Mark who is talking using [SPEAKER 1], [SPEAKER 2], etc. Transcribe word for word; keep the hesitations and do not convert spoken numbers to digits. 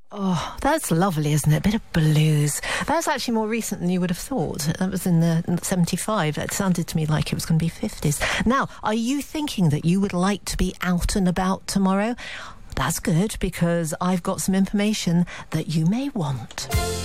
[SPEAKER 1] Oh, that's lovely, isn't it? A bit of blues. That's actually more recent than you would have thought. That was in the in seventy-five. It sounded to me like it was going to be fifties. Now, are you thinking that you would like to be out and about tomorrow? That's good, because I've got some information that you may want.